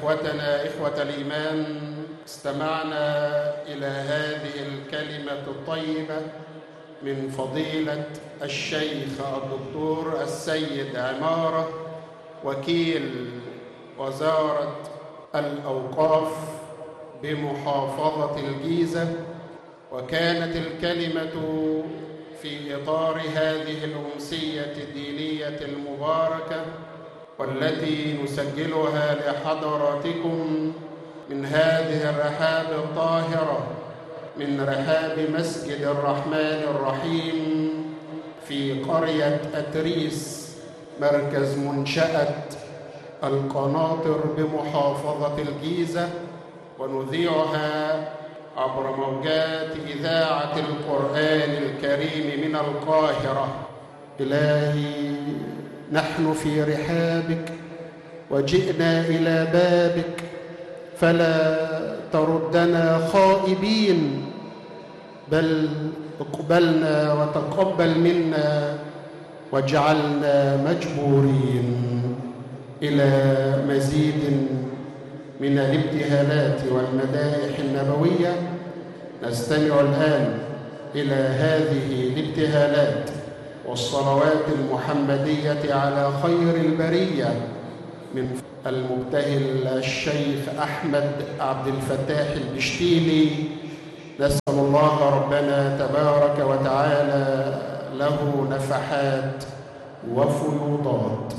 إخوتنا إخوة الإيمان، استمعنا إلى هذه الكلمة الطيبة من فضيلة الشيخ الدكتور السيد عمارة وكيل وزارة الأوقاف بمحافظة الجيزة، وكانت الكلمة في إطار هذه الأمسية الدينية المباركة والتي نسجلها لحضراتكم من هذه الرحاب الطاهرة، من رحاب مسجد الرحمن الرحيم في قرية أتريس مركز منشأة القناطر بمحافظة الجيزة، ونذيعها عبر موجات إذاعة القرآن الكريم من القاهرة. إلهي، نحن في رحابك وجئنا إلى بابك، فلا تردنا خائبين، بل اقبلنا وتقبل منا واجعلنا مجبورين إلى مزيد من الابتهالات والمدائح النبوية. نستمع الآن إلى هذه الابتهالات والصلوات المحمدية على خير البرية من المبتهل الشيخ أحمد عبد الفتاح البشتيلي. نسأل الله ربنا تبارك وتعالى له نفحات وفيوضات.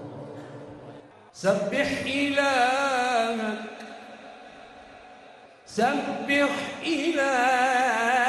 سبح إلهك، سبح إلهك،